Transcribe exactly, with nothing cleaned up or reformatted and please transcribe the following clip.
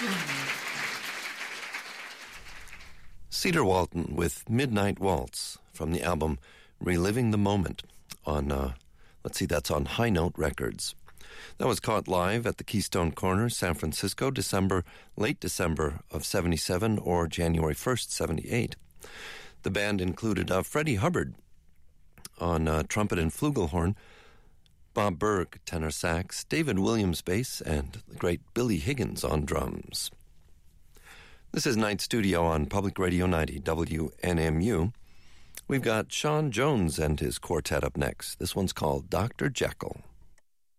Cedar Walton with Midnight Waltz from the album Reliving the Moment on, uh, let's see, that's on High Note Records. That was caught live at the Keystone Corner, San Francisco, December, late December of seventy-seven or January first, seventy-eight. The band included uh, Freddie Hubbard on uh, trumpet and flugelhorn, Bob Berg, tenor sax, David Williams bass, and the great Billy Higgins on drums. This is Night Studio on Public Radio ninety, W N M U. We've got Sean Jones and his quartet up next. This one's called Doctor Jekyll.